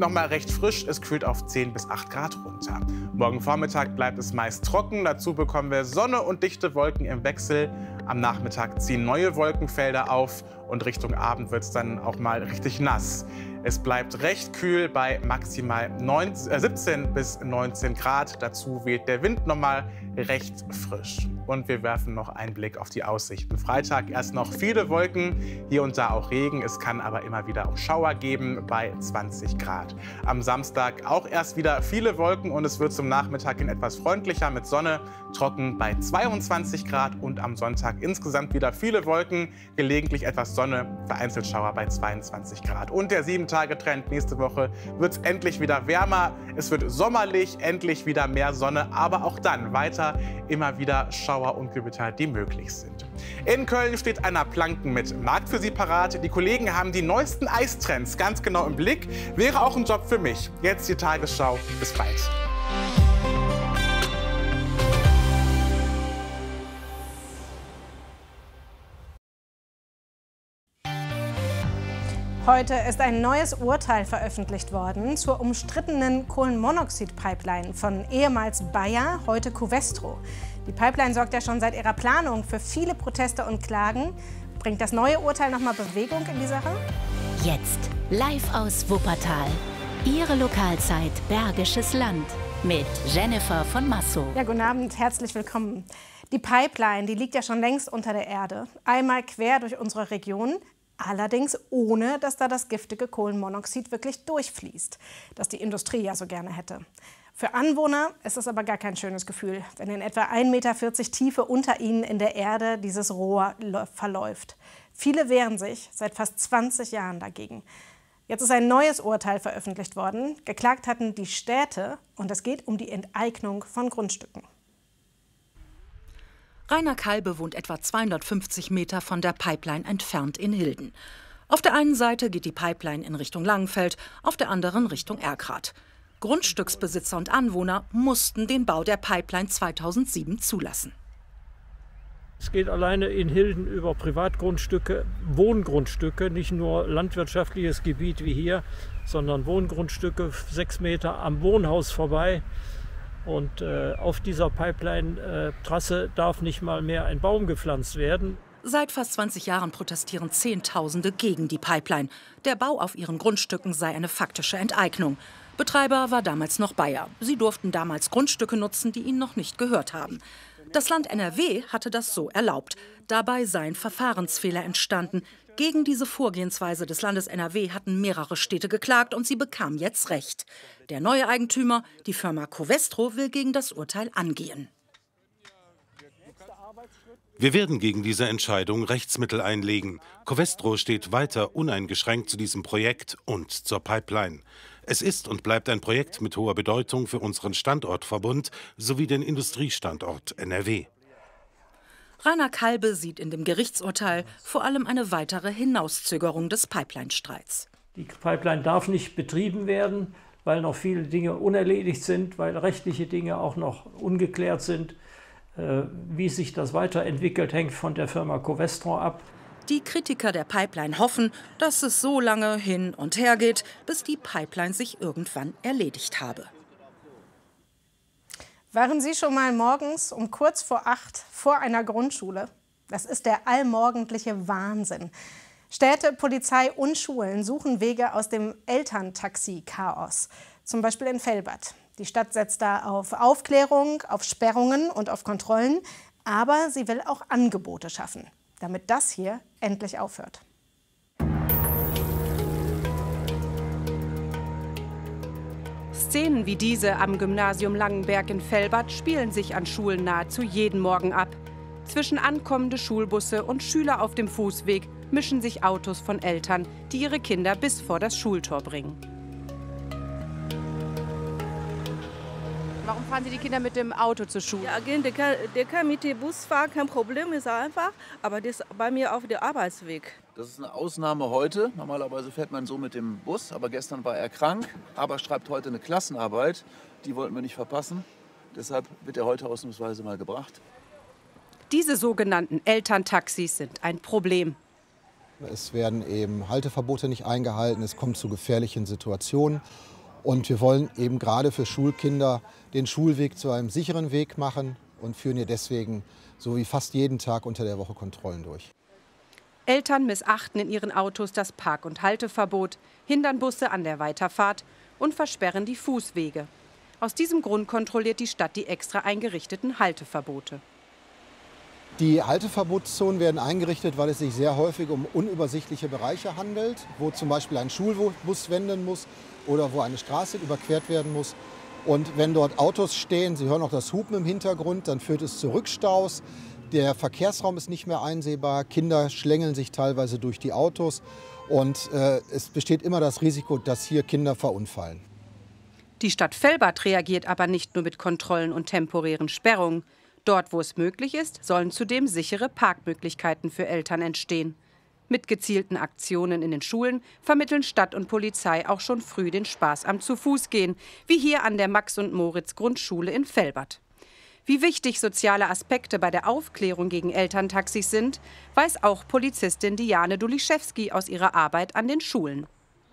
nochmal recht frisch. Es kühlt auf 10 bis 8 Grad runter. Morgen Vormittag bleibt es meist trocken. Dazu bekommen wir Sonne und dichte Wolken im Wechsel. Am Nachmittag ziehen neue Wolkenfelder auf und Richtung Abend wird es dann auch mal richtig nass. Es bleibt recht kühl bei maximal 17 bis 19 Grad. Dazu weht der Wind nochmal recht frisch. Und wir werfen noch einen Blick auf die Aussichten. Freitag erst noch viele Wolken, hier und da auch Regen. Es kann aber immer wieder auch Schauer geben bei 20 Grad. Am Samstag auch erst wieder viele Wolken und es wird zum Nachmittag hin etwas freundlicher mit Sonne, trocken bei 22 Grad. Und am Sonntag insgesamt wieder viele Wolken, gelegentlich etwas Sonne, vereinzelt Schauer bei 22 Grad. Und der 7-Tage-Trend nächste Woche wird es endlich wieder wärmer. Es wird sommerlich, endlich wieder mehr Sonne, aber auch dann weiter immer wieder Schauer und Gewitter, die möglich sind. In Köln steht einer Planken mit Markt für Sie parat. Die Kollegen haben die neuesten Eistrends ganz genau im Blick. Wäre auch ein Job für mich. Jetzt die Tagesschau. Bis bald. Heute ist ein neues Urteil veröffentlicht worden zur umstrittenen Kohlenmonoxid-Pipeline von ehemals Bayer, heute Covestro. Die Pipeline sorgt ja schon seit ihrer Planung für viele Proteste und Klagen. Bringt das neue Urteil nochmal Bewegung in die Sache? Jetzt live aus Wuppertal. Ihre Lokalzeit Bergisches Land mit Jennifer von Massow. Ja, guten Abend, herzlich willkommen. Die Pipeline, die liegt ja schon längst unter der Erde. Einmal quer durch unsere Region. Allerdings ohne, dass da das giftige Kohlenmonoxid wirklich durchfließt, das die Industrie ja so gerne hätte. Für Anwohner ist es aber gar kein schönes Gefühl, wenn in etwa 1,40 Meter Tiefe unter ihnen in der Erde dieses Rohr verläuft. Viele wehren sich seit fast 20 Jahren dagegen. Jetzt ist ein neues Urteil veröffentlicht worden. Geklagt hatten die Städte und es geht um die Enteignung von Grundstücken. Rainer Kalbe wohnt etwa 250 Meter von der Pipeline entfernt in Hilden. Auf der einen Seite geht die Pipeline in Richtung Langenfeld, auf der anderen Richtung Erkrath. Grundstücksbesitzer und Anwohner mussten den Bau der Pipeline 2007 zulassen. Es geht alleine in Hilden über Privatgrundstücke, Wohngrundstücke, nicht nur landwirtschaftliches Gebiet wie hier, sondern Wohngrundstücke 6 Meter am Wohnhaus vorbei. Und auf dieser Pipeline-Trasse darf nicht mal mehr ein Baum gepflanzt werden. Seit fast 20 Jahren protestieren Zehntausende gegen die Pipeline. Der Bau auf ihren Grundstücken sei eine faktische Enteignung. Betreiber war damals noch Bayer. Sie durften damals Grundstücke nutzen, die ihnen noch nicht gehört haben. Das Land NRW hatte das so erlaubt. Dabei seien Verfahrensfehler entstanden. Gegen diese Vorgehensweise des Landes NRW hatten mehrere Städte geklagt und sie bekam jetzt Recht. Der neue Eigentümer, die Firma Covestro, will gegen das Urteil angehen. Wir werden gegen diese Entscheidung Rechtsmittel einlegen. Covestro steht weiter uneingeschränkt zu diesem Projekt und zur Pipeline. Es ist und bleibt ein Projekt mit hoher Bedeutung für unseren Standortverbund sowie den Industriestandort NRW. Rainer Kalbe sieht in dem Gerichtsurteil vor allem eine weitere Hinauszögerung des Pipeline-Streits. Die Pipeline darf nicht betrieben werden, weil noch viele Dinge unerledigt sind, weil rechtliche Dinge auch noch ungeklärt sind. Wie sich das weiterentwickelt, hängt von der Firma Covestro ab. Die Kritiker der Pipeline hoffen, dass es so lange hin und her geht, bis die Pipeline sich irgendwann erledigt habe. Waren Sie schon mal morgens um kurz vor 8 vor einer Grundschule? Das ist der allmorgendliche Wahnsinn. Städte, Polizei und Schulen suchen Wege aus dem Elterntaxi-Chaos. Zum Beispiel in Velbert. Die Stadt setzt da auf Aufklärung, auf Sperrungen und auf Kontrollen. Aber sie will auch Angebote schaffen, damit das hier endlich aufhört. Szenen wie diese am Gymnasium Langenberg in Velbert spielen sich an Schulen nahezu jeden Morgen ab. Zwischen ankommende Schulbusse und Schüler auf dem Fußweg mischen sich Autos von Eltern, die ihre Kinder bis vor das Schultor bringen. Warum fahren Sie die Kinder mit dem Auto zur Schule? Ja, der kann mit dem Bus fahren, kein Problem, ist einfach. Aber das ist bei mir auf dem Arbeitsweg. Das ist eine Ausnahme heute. Normalerweise fährt man so mit dem Bus, aber gestern war er krank. Aber schreibt heute eine Klassenarbeit. Die wollten wir nicht verpassen. Deshalb wird er heute ausnahmsweise mal gebracht. Diese sogenannten Elterntaxis sind ein Problem. Es werden eben Halteverbote nicht eingehalten, es kommt zu gefährlichen Situationen. Und wir wollen eben gerade für Schulkinder den Schulweg zu einem sicheren Weg machen und führen hier deswegen so wie fast jeden Tag unter der Woche Kontrollen durch. Eltern missachten in ihren Autos das Park- und Halteverbot, hindern Busse an der Weiterfahrt und versperren die Fußwege. Aus diesem Grund kontrolliert die Stadt die extra eingerichteten Halteverbote. Die Halteverbotszonen werden eingerichtet, weil es sich sehr häufig um unübersichtliche Bereiche handelt, wo zum Beispiel ein Schulbus wenden muss oder wo eine Straße überquert werden muss. Und wenn dort Autos stehen, Sie hören auch das Hupen im Hintergrund, dann führt es zu Rückstaus. Der Verkehrsraum ist nicht mehr einsehbar, Kinder schlängeln sich teilweise durch die Autos und es besteht immer das Risiko, dass hier Kinder verunfallen. Die Stadt Velbert reagiert aber nicht nur mit Kontrollen und temporären Sperrungen. Dort, wo es möglich ist, sollen zudem sichere Parkmöglichkeiten für Eltern entstehen. Mit gezielten Aktionen in den Schulen vermitteln Stadt und Polizei auch schon früh den Spaß am Zu-Fuß-Gehen, wie hier an der Max-und-Moritz-Grundschule in Velbert. Wie wichtig soziale Aspekte bei der Aufklärung gegen Elterntaxis sind, weiß auch Polizistin Diane Duliszewski aus ihrer Arbeit an den Schulen.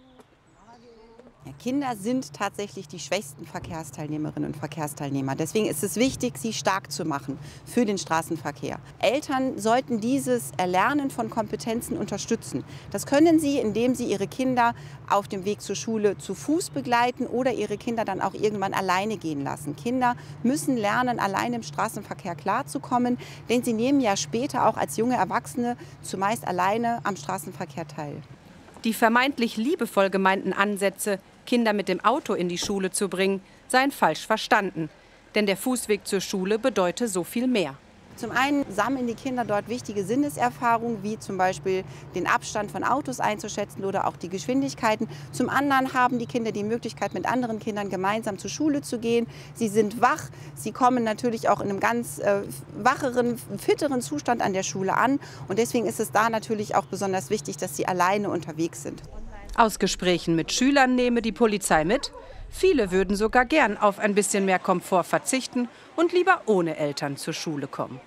Kinder sind tatsächlich die schwächsten Verkehrsteilnehmerinnen und Verkehrsteilnehmer. Deswegen ist es wichtig, sie stark zu machen für den Straßenverkehr. Eltern sollten dieses Erlernen von Kompetenzen unterstützen. Das können sie, indem sie ihre Kinder auf dem Weg zur Schule zu Fuß begleiten oder ihre Kinder dann auch irgendwann alleine gehen lassen. Kinder müssen lernen, alleine im Straßenverkehr klarzukommen, denn sie nehmen ja später auch als junge Erwachsene zumeist alleine am Straßenverkehr teil. Die vermeintlich liebevoll gemeinten Ansätze, Kinder mit dem Auto in die Schule zu bringen, seien falsch verstanden. Denn der Fußweg zur Schule bedeute so viel mehr. Zum einen sammeln die Kinder dort wichtige Sinneserfahrungen, wie zum Beispiel den Abstand von Autos einzuschätzen oder auch die Geschwindigkeiten. Zum anderen haben die Kinder die Möglichkeit, mit anderen Kindern gemeinsam zur Schule zu gehen. Sie sind wach, sie kommen natürlich auch in einem ganz wacheren, fitteren Zustand an der Schule an. Und deswegen ist es da natürlich auch besonders wichtig, dass sie alleine unterwegs sind. Aus Gesprächen mit Schülern nehme die Polizei mit, viele würden sogar gern auf ein bisschen mehr Komfort verzichten und lieber ohne Eltern zur Schule kommen.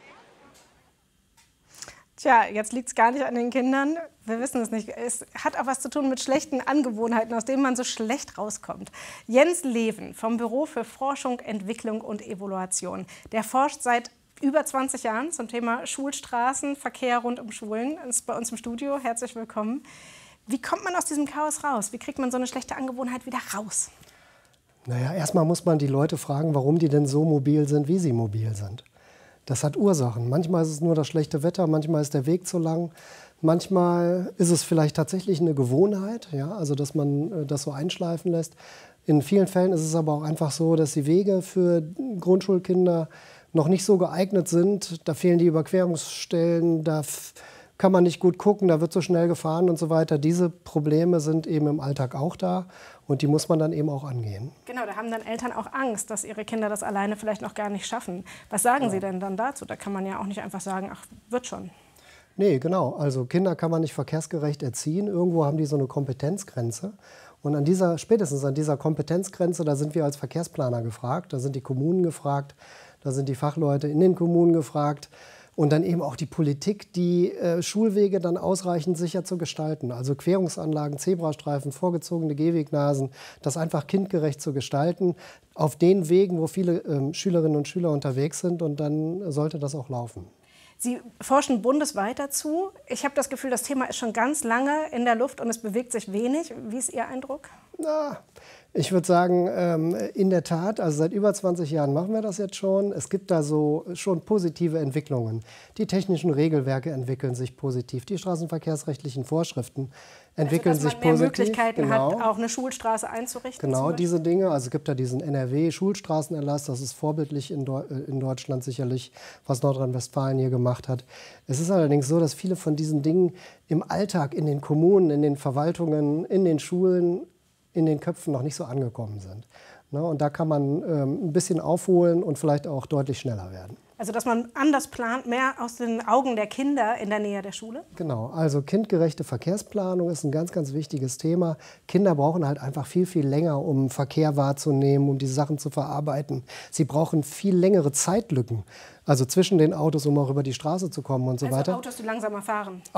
Tja, jetzt liegt es gar nicht an den Kindern. Wir wissen es nicht. Es hat auch was zu tun mit schlechten Angewohnheiten, aus denen man so schlecht rauskommt. Jens Leven vom Büro für Forschung, Entwicklung und Evaluation. Der forscht seit über 20 Jahren zum Thema Schulstraßen, Verkehr rund um Schulen. Ist bei uns im Studio. Herzlich willkommen. Wie kommt man aus diesem Chaos raus? Wie kriegt man so eine schlechte Angewohnheit wieder raus? Naja, erstmal muss man die Leute fragen, warum die denn so mobil sind, wie sie mobil sind. Das hat Ursachen. Manchmal ist es nur das schlechte Wetter, manchmal ist der Weg zu lang. Manchmal ist es vielleicht tatsächlich eine Gewohnheit, ja, also dass man das so einschleifen lässt. In vielen Fällen ist es aber auch einfach so, dass die Wege für Grundschulkinder noch nicht so geeignet sind. Da fehlen die Überquerungsstellen, da kann man nicht gut gucken, da wird so schnell gefahren und so weiter. Diese Probleme sind eben im Alltag auch da und die muss man dann eben auch angehen. Genau, da haben dann Eltern auch Angst, dass ihre Kinder das alleine vielleicht noch gar nicht schaffen. Was sagen Sie denn dann dazu? Da kann man ja auch nicht einfach sagen, ach, wird schon. Nee, genau. Also Kinder kann man nicht verkehrsgerecht erziehen. Irgendwo haben die so eine Kompetenzgrenze. Und spätestens an dieser Kompetenzgrenze, da sind wir als Verkehrsplaner gefragt, da sind die Kommunen gefragt, da sind die Fachleute in den Kommunen gefragt. Und dann eben auch die Politik, die Schulwege dann ausreichend sicher zu gestalten. Also Querungsanlagen, Zebrastreifen, vorgezogene Gehwegnasen, das einfach kindgerecht zu gestalten, auf den Wegen, wo viele Schülerinnen und Schüler unterwegs sind. Und dann sollte das auch laufen. Sie forschen bundesweit dazu. Ich habe das Gefühl, das Thema ist schon ganz lange in der Luft und es bewegt sich wenig. Wie ist Ihr Eindruck? Na, ich würde sagen, in der Tat, also seit über 20 Jahren machen wir das jetzt schon. Es gibt da so schon positive Entwicklungen. Die technischen Regelwerke entwickeln sich positiv. Die straßenverkehrsrechtlichen Vorschriften entwickeln sich positiv. Dass man mehr Möglichkeiten hat, auch eine Schulstraße einzurichten? Genau, diese Dinge. Also es gibt da diesen NRW-Schulstraßenerlass. Das ist vorbildlich in Deutschland sicherlich, was Nordrhein-Westfalen hier gemacht hat. Es ist allerdings so, dass viele von diesen Dingen im Alltag, in den Kommunen, in den Verwaltungen, in den Schulen, in den Köpfen noch nicht so angekommen sind. Und da kann man ein bisschen aufholen und vielleicht auch deutlich schneller werden. Also dass man anders plant, mehr aus den Augen der Kinder in der Nähe der Schule? Genau, also kindgerechte Verkehrsplanung ist ein ganz, ganz wichtiges Thema. Kinder brauchen halt einfach viel, viel länger, um Verkehr wahrzunehmen, um diese Sachen zu verarbeiten. Sie brauchen viel längere Zeitlücken, also zwischen den Autos, um auch über die Straße zu kommen und so weiter. Autos, die langsamer fahren? Auch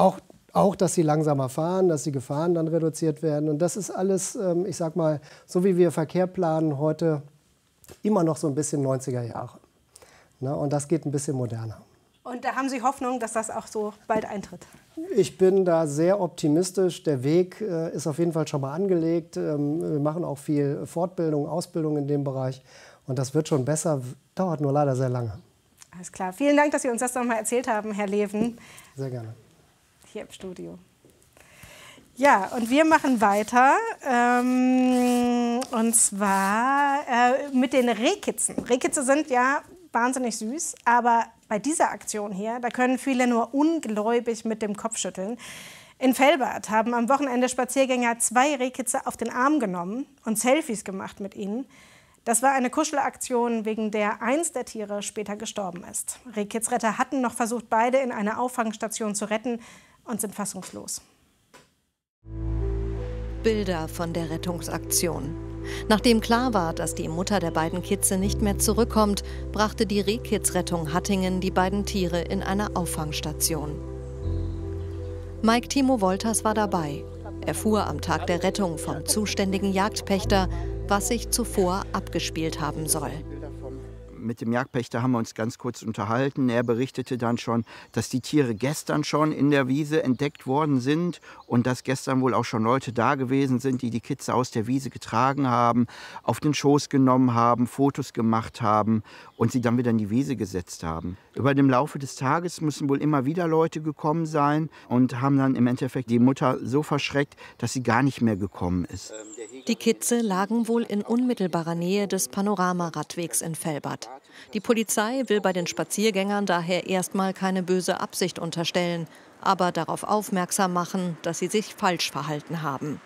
Auch, dass sie langsamer fahren, dass die Gefahren dann reduziert werden. Und das ist alles, ich sag mal, so wie wir Verkehr planen heute, immer noch so ein bisschen 90er Jahre. Ne? Und das geht ein bisschen moderner. Und da haben Sie Hoffnung, dass das auch so bald eintritt? Ich bin da sehr optimistisch. Der Weg ist auf jeden Fall schon mal angelegt. Wir machen auch viel Fortbildung, Ausbildung in dem Bereich. Und das wird schon besser, dauert nur leider sehr lange. Alles klar. Vielen Dank, dass Sie uns das noch mal erzählt haben, Herr Leven. Sehr gerne. Hier im Studio. Ja, und wir machen weiter. Und zwar mit den Rehkitzen. Rehkitze sind ja wahnsinnig süß, aber bei dieser Aktion hier, da können viele nur ungläubig mit dem Kopf schütteln. In Velbert haben am Wochenende Spaziergänger 2 Rehkitze auf den Arm genommen und Selfies gemacht mit ihnen. Das war eine Kuschelaktion, wegen der eins der Tiere später gestorben ist. Rehkitzretter hatten noch versucht, beide in eine Auffangstation zu retten und sind fassungslos. Bilder von der Rettungsaktion. Nachdem klar war, dass die Mutter der beiden Kitze nicht mehr zurückkommt, brachte die Rehkitzrettung Hattingen die beiden Tiere in eine Auffangstation. Mike Timo Wolters war dabei. Er fuhr am Tag der Rettung vom zuständigen Jagdpächter, was sich zuvor abgespielt haben soll. Mit dem Jagdpächter haben wir uns ganz kurz unterhalten. Er berichtete dann schon, dass die Tiere gestern schon in der Wiese entdeckt worden sind und dass gestern wohl auch schon Leute da gewesen sind, die die Kitze aus der Wiese getragen haben, auf den Schoß genommen haben, Fotos gemacht haben und sie dann wieder in die Wiese gesetzt haben. Über dem Laufe des Tages müssen wohl immer wieder Leute gekommen sein und haben dann im Endeffekt die Mutter so verschreckt, dass sie gar nicht mehr gekommen ist. Die Kitze lagen wohl in unmittelbarer Nähe des Panoramaradwegs in Velbert. Die Polizei will bei den Spaziergängern daher erstmal keine böse Absicht unterstellen, aber darauf aufmerksam machen, dass sie sich falsch verhalten haben.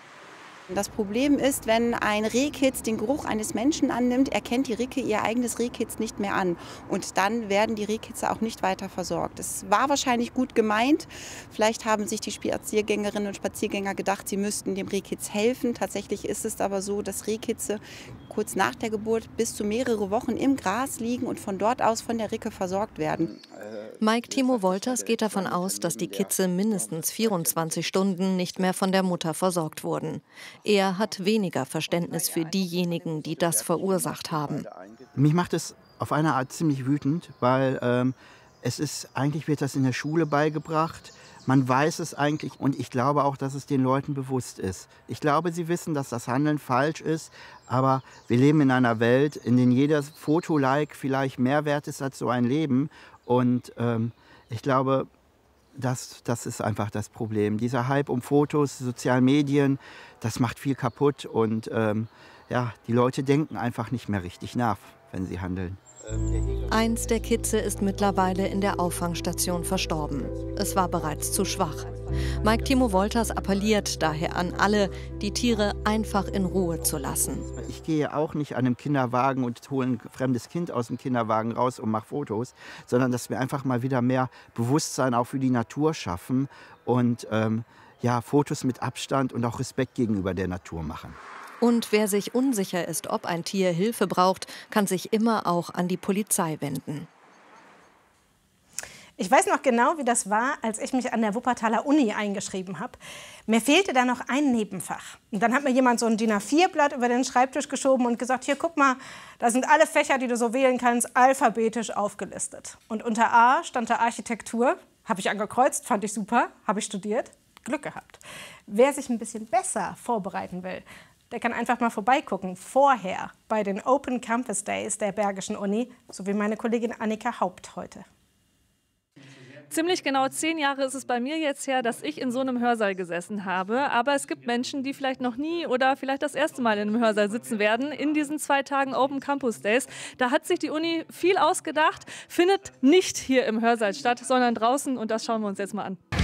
Das Problem ist, wenn ein Rehkitz den Geruch eines Menschen annimmt, erkennt die Ricke ihr eigenes Rehkitz nicht mehr an. Und dann werden die Rehkitze auch nicht weiter versorgt. Es war wahrscheinlich gut gemeint. Vielleicht haben sich die Spaziergängerinnen und Spaziergänger gedacht, sie müssten dem Rehkitz helfen. Tatsächlich ist es aber so, dass Rehkitze kurz nach der Geburt bis zu mehrere Wochen im Gras liegen und von dort aus von der Ricke versorgt werden. Mike Timo Wolters geht davon aus, dass die Kitze mindestens 24 Stunden nicht mehr von der Mutter versorgt wurden. Er hat weniger Verständnis für diejenigen, die das verursacht haben. Mich macht es auf eine Art ziemlich wütend, weil eigentlich wird das in der Schule beigebracht. Man weiß es eigentlich und ich glaube auch, dass es den Leuten bewusst ist. Ich glaube, sie wissen, dass das Handeln falsch ist, aber wir leben in einer Welt, in der jedes Foto-Like vielleicht mehr wert ist als so ein Leben. Und ich glaube, das ist einfach das Problem. Dieser Hype um Fotos, sozialen Medien, das macht viel kaputt und die Leute denken einfach nicht mehr richtig nach, wenn sie handeln. Eins der Kitze ist mittlerweile in der Auffangstation verstorben. Es war bereits zu schwach. Mike Timo Wolters appelliert daher an alle, die Tiere einfach in Ruhe zu lassen. Ich gehe auch nicht an einem Kinderwagen und hole ein fremdes Kind aus dem Kinderwagen raus und mache Fotos, sondern dass wir einfach mal wieder mehr Bewusstsein auch für die Natur schaffen und Fotos mit Abstand und auch Respekt gegenüber der Natur machen. Und wer sich unsicher ist, ob ein Tier Hilfe braucht, kann sich immer auch an die Polizei wenden. Ich weiß noch genau, wie das war, als ich mich an der Wuppertaler Uni eingeschrieben habe. Mir fehlte da noch ein Nebenfach. Und dann hat mir jemand so ein DIN A4-Blatt über den Schreibtisch geschoben und gesagt, hier, guck mal, da sind alle Fächer, die du so wählen kannst, alphabetisch aufgelistet. Und unter A stand da Architektur. Habe ich angekreuzt, fand ich super, habe ich studiert, Glück gehabt. Wer sich ein bisschen besser vorbereiten will, der kann einfach mal vorbeigucken, vorher bei den Open Campus Days der Bergischen Uni, so wie meine Kollegin Annika Haupt heute. Ziemlich genau 10 Jahre ist es bei mir jetzt her, dass ich in so einem Hörsaal gesessen habe. Aber es gibt Menschen, die vielleicht noch nie oder vielleicht das erste Mal in einem Hörsaal sitzen werden, in diesen 2 Tagen Open Campus Days. Da hat sich die Uni viel ausgedacht, findet nicht hier im Hörsaal statt, sondern draußen, und das schauen wir uns jetzt mal an.